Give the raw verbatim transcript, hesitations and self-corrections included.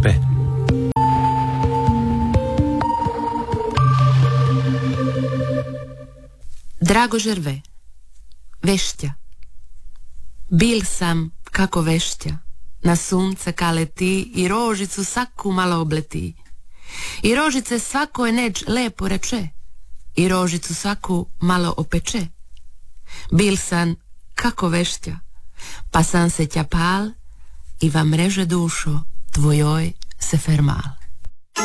Žerpe. Drago žerve, veštja. Bil sam kako veštja, na sunce ka leti i rožicu saku malo obleti. I rožice svakoj neč lepo reče, i rožicu saku malo opeče. Bil sam kako veštja, pa sam se tja pal i va mreže dušo tvojoj se fermal.